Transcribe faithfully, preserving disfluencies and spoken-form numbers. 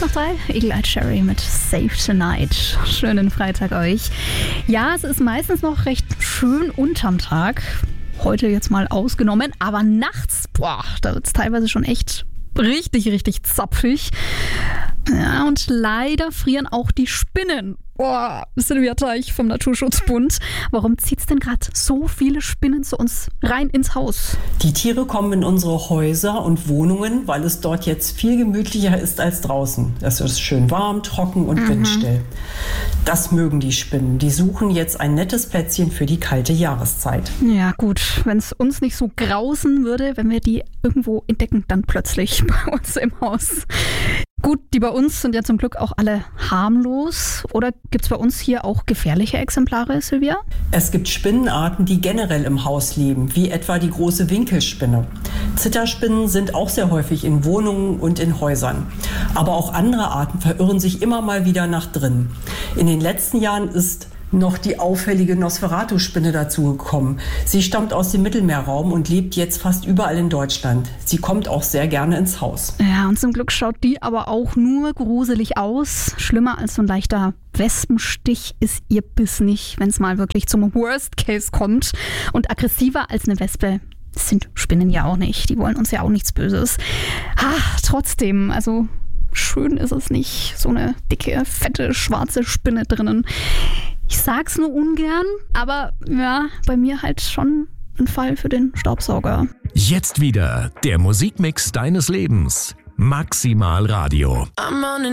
nach drei. Eagle Eye Cherry mit Save Tonight. Schönen Freitag euch. Ja, es ist meistens noch recht schön unterm Tag. Heute jetzt mal ausgenommen. Aber nachts, boah, da wird es teilweise schon echt richtig, richtig zapfig. Ja, und leider frieren auch die Spinnen. Boah, Silvia Teich vom Naturschutzbund. Warum zieht's denn gerade so viele Spinnen zu uns rein ins Haus? Die Tiere kommen in unsere Häuser und Wohnungen, weil es dort jetzt viel gemütlicher ist als draußen. Es ist schön warm, trocken und mhm. windstill. Das mögen die Spinnen. Die suchen jetzt ein nettes Plätzchen für die kalte Jahreszeit. Ja gut, wenn es uns nicht so grausen würde, wenn wir die irgendwo entdecken, dann plötzlich bei uns im Haus. Gut, die bei uns sind ja zum Glück auch alle harmlos. Oder gibt es bei uns hier auch gefährliche Exemplare, Silvia? Es gibt Spinnenarten, die generell im Haus leben, wie etwa die große Winkelspinne. Zitterspinnen sind auch sehr häufig in Wohnungen und in Häusern. Aber auch andere Arten verirren sich immer mal wieder nach drinnen. In den letzten Jahren ist noch die auffällige Nosferatu-Spinne dazugekommen. Sie stammt aus dem Mittelmeerraum und lebt jetzt fast überall in Deutschland. Sie kommt auch sehr gerne ins Haus. Ja, und zum Glück schaut die aber auch nur gruselig aus. Schlimmer als so ein leichter Wespenstich ist ihr Biss nicht, wenn es mal wirklich zum Worst Case kommt. Und aggressiver als eine Wespe sind Spinnen ja auch nicht. Die wollen uns ja auch nichts Böses. Ha, trotzdem, also schön ist es nicht. So eine dicke, fette, schwarze Spinne drinnen. Ich sag's nur ungern, aber ja, bei mir halt schon ein Fall für den Staubsauger. Jetzt wieder der Musikmix deines Lebens. Maximal Radio.